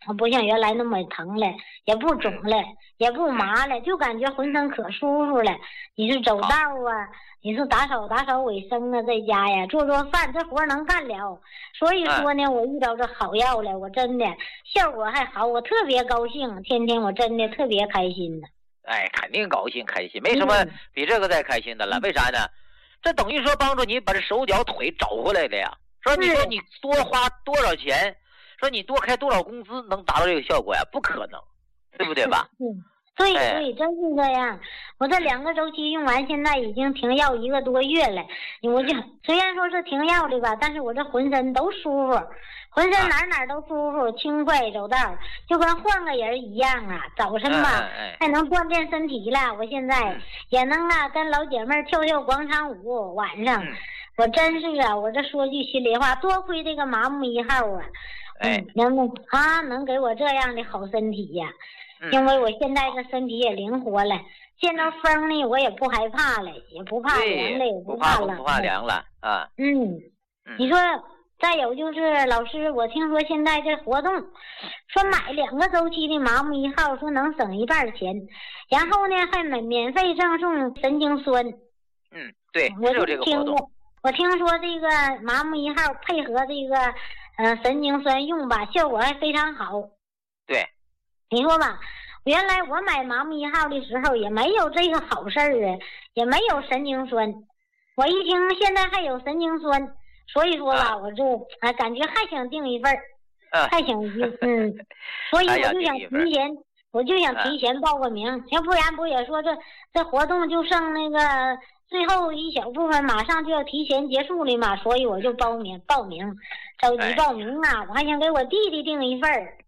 不像原来那么疼了，也不肿了，也不麻了，就感觉浑身可舒服了。你是走道啊，你是打扫卫生啊，在家呀做饭，这活能干了。所以说呢，我遇到这好药了，我真的效果还好，我特别高兴，天天我真的特别开心的。 哎，肯定高兴开心，没什么比这个再开心的了。为啥呢？这等于说帮助你把这手脚腿找回来了呀。说你说你多花多少钱，说你多开多少工资能达到这个效果呀？不可能，对不对吧？ 对，真是这样。我这2个周期用完，现在已经停药1个多月了。我就虽然说是停药的吧，但是我这浑身都舒服，浑身哪都舒服，轻快走道，就跟换个人一样啊。早晨吧，还能锻炼身体了。我现在也能跟老姐妹跳广场舞。晚上，我真是我这说句心里话，多亏这个麻木1号啊。能给我这样的好身体呀。因为我现在这身体也灵活了，见到风呢我也不害怕了，也不怕凉了，也不怕冷， 不怕凉了啊。 你说再有就是老师，我听说现在这活动说买2个周期的麻木1号说能省1半钱，然后呢还免费赠送神经酸。 对， 我就听过，我听说这个麻木1号配合这个神经酸用吧，效果还非常好。 对， 你说吧，原来我买麻木1号的时候也没有这个好事儿啊，也没有神经酸。我一听现在还有神经酸，所以说吧，我就感觉还想订一份儿，还想所以我就想提前报个名，要不然不也说这活动就剩那个最后一小部分，马上就要提前结束了嘛，所以我就报名，着急报名啊！我还想给我弟弟订一份儿。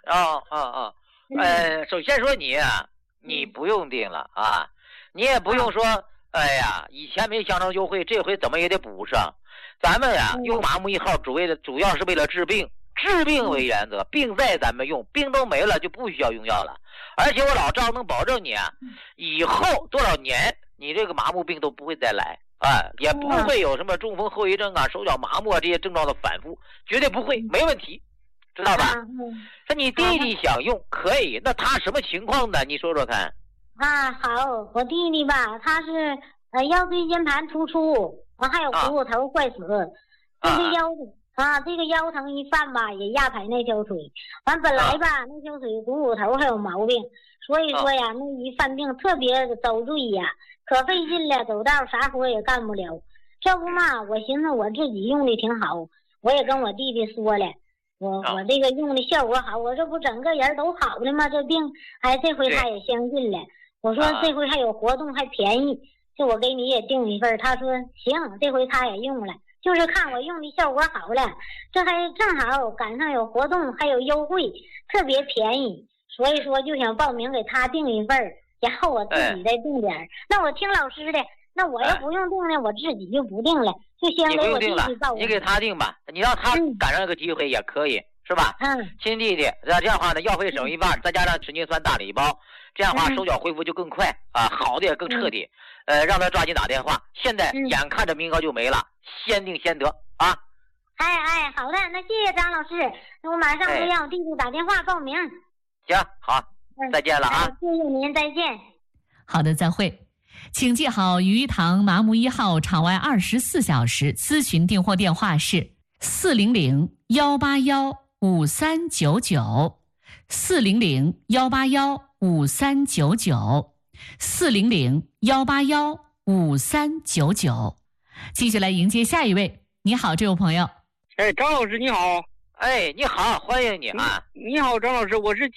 首先说你不用订了啊，你也不用说，哎呀，以前没相中优惠，这回怎么也得补上。咱们用麻木1号主要是为了治病为原则，病在咱们用，病都没了就不需要用药了。而且我老赵能保证你以后多少年你这个麻木病都不会再来也不会有什么中风后遗症手脚麻木这些症状的反复，绝对不会，没问题。知道吧？说你弟弟想用可以，那他什么情况呢？你说说看。 好，我弟弟吧，他是腰椎间盘突出，还有股骨头坏死，这个腰疼一犯吧，也压排内小腿。本来吧，内小腿股骨头还有毛病，所以说呀，那一犯病特别遭罪呀，可费劲了，走道啥活也干不了。这不嘛，我寻思我自己用的挺好，我也跟我弟弟说了。我这个用的效果好，我这不整个人都好了吗？这病，这回他也相信了。我说这回还有活动，还便宜，就我给你也订一份。他说行，这回他也用了，就是看我用的效果好了，这还正好赶上有活动，还有优惠，特别便宜，所以说就想报名给他订一份，然后我自己再订点。那我听老师的，那我要不用订呢，我自己就不订了。就先给我弟弟报， 你给他定吧，你让他赶上这个机会也可以，是吧？亲弟弟，这样的话呢，药费省1半，再加上神经酸大礼包，这样的话手脚恢复就更快好的也更彻底。让他抓紧打电话，现在眼看着名额就没了，先定先得啊！ 好的，那谢谢张老师，那我马上就让我弟弟打电话报名。 行，好，再见了啊！ 谢谢您，再见。 好的，再会。请记好鱼塘麻木1号场外24小时咨询订货电话是400-181-5399 400-181-5399 400-181-5399。继续来迎接下一位。你好，这位朋友。 张老师你好。 你好，欢迎你啊！ 你好，张老师，我是